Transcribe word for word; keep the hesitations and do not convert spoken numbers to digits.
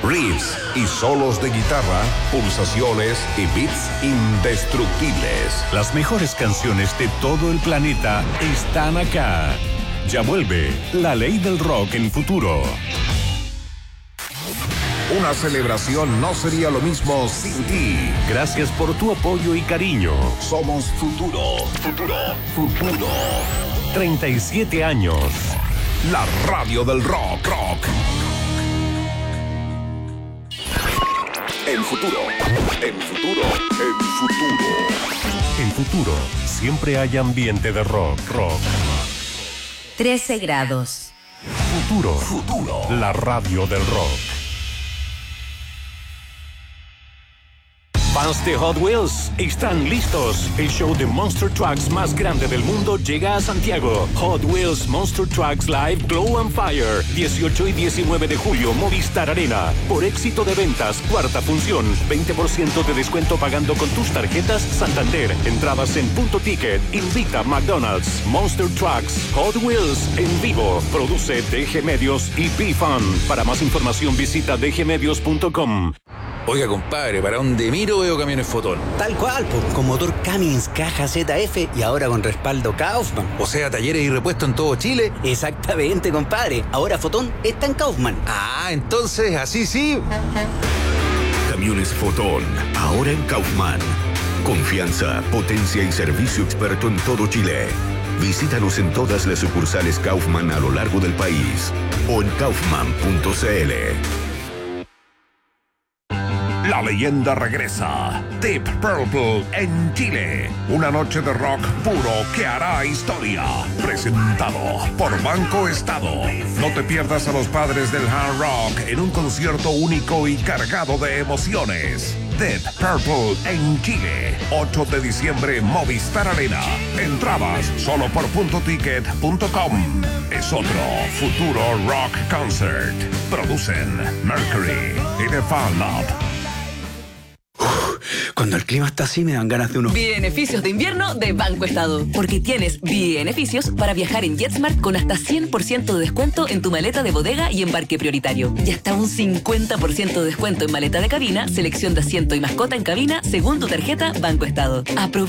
Riffs y solos de guitarra, pulsaciones y beats indestructibles. Las mejores canciones de todo el planeta están acá. Ya vuelve La Ley del Rock en Futuro. Una celebración no sería lo mismo sin ti. Gracias por tu apoyo y cariño. Somos Futuro, Futuro, Futuro. treinta y siete años. La radio del rock, rock. En Futuro, en Futuro, en Futuro. En Futuro, siempre hay ambiente de rock, rock. trece grados. Futuro, Futuro. La radio del rock. Fans de Hot Wheels, están listos. El show de Monster Trucks más grande del mundo llega a Santiago. Hot Wheels Monster Trucks Live Glow and Fire. dieciocho y diecinueve de julio, Movistar Arena. Por éxito de ventas, cuarta función. veinte por ciento de descuento pagando con tus tarjetas Santander. Entradas en Punto Ticket. Invita McDonald's. Monster Trucks Hot Wheels en vivo. Produce D G Medios y B-Fun. Para más información visita d g medios punto com. Oiga, compadre, para donde miro veo camiones Fotón. Tal cual, pues, con motor Cummins, caja Z F y ahora con respaldo Kaufman. O sea, talleres y repuestos en todo Chile. Exactamente, compadre. Ahora Fotón está en Kaufman. Ah, entonces, así sí. Camiones Fotón, ahora en Kaufman. Confianza, potencia y servicio experto en todo Chile. Visítanos en todas las sucursales Kaufman a lo largo del país o en kaufman punto c l. La leyenda regresa. Deep Purple en Chile. Una noche de rock puro que hará historia. Presentado por Banco Estado. No te pierdas a los padres del hard rock en un concierto único y cargado de emociones. Deep Purple en Chile. ocho de diciembre, Movistar Arena. Entradas solo por punto ticket punto com. Es otro Futuro Rock Concert. Producen Mercury y The Fan Lab. Cuando el clima está así me dan ganas de unos... Beneficios de invierno de Banco Estado. Porque tienes beneficios para viajar en JetSmart con hasta cien por ciento de descuento en tu maleta de bodega y embarque prioritario. Y hasta un cincuenta por ciento de descuento en maleta de cabina, selección de asiento y mascota en cabina según tu tarjeta Banco Estado. Aprovecha